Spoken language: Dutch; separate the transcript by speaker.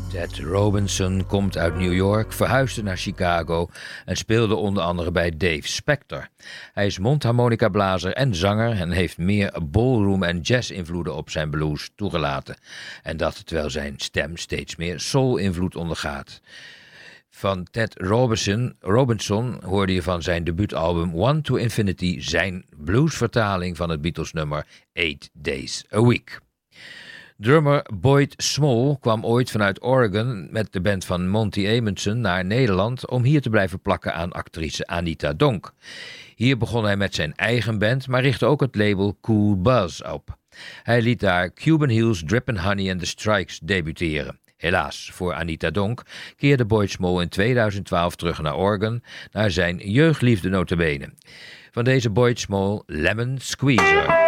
Speaker 1: Ted Robinson komt uit New York, verhuisde naar Chicago en speelde onder andere bij Dave Spector. Hij is mondharmonicablazer en zanger en heeft meer ballroom- en jazz-invloeden op zijn blues toegelaten. En dat terwijl zijn stem steeds meer soul-invloed ondergaat. Van Ted Robinson hoorde je van zijn debuutalbum One to Infinity zijn bluesvertaling van het Beatles-nummer 8 Days a Week. Drummer Boyd Small kwam ooit vanuit Oregon met de band van Monty Amundsen naar Nederland om hier te blijven plakken aan actrice Anita Donk. Hier begon hij met zijn eigen band, maar richtte ook het label Cool Buzz op. Hij liet daar Cuban Heels, Drippin' Honey en The Strikes debuteren. Helaas voor Anita Donk keerde Boyd Small in 2012 terug naar Oregon, naar zijn jeugdliefde nota bene. Van deze Boyd Small, Lemon Squeezer.